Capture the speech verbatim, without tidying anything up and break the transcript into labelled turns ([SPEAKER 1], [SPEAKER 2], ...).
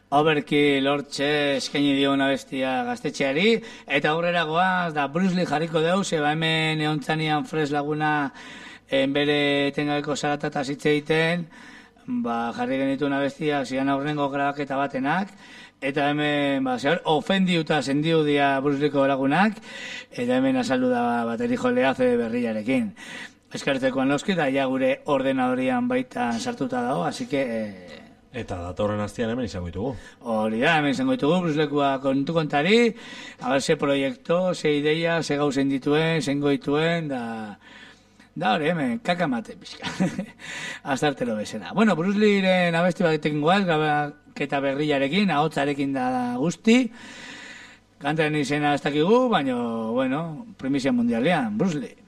[SPEAKER 1] Overkill hortxe eskaini dio una bestia gaztetxeari, eta aurrera goaz, da Bruce Lee jarriko deuz, eba hemen eontzanian Fres laguna en bere tengabeko zaratata zitze egiten, ba, jarri genitu una bestia, zian aurrengo grabaketa batenak, eta hemen, ba, zehar, ofendiu eta zendiu dia Bruce Leeko lagunak, eta hemen azaldu da bateri jolea zede berriarekin. Eskartzekoan noski, da ja gure ordenadorian baitan sartuta dago, así que... Eh,
[SPEAKER 2] Eta datorren astean hemen izango ditugu.
[SPEAKER 1] Hori da, hemen izango ditugu, Bruce Leekua kontu kontari, a ver, ze proiektu, ze ideia, ze gauzen dituen, zengo dituen, da... Da hori, hemen, kakamate pixka. Azartelo bezena. Bueno, Bruce Leeren abesti batekin goaz, grabaketa berriarekin, ahotsarekin da guzti. Kantaren izena ez dakigu, baina, bueno, primizia mundialean, Bruce Lee.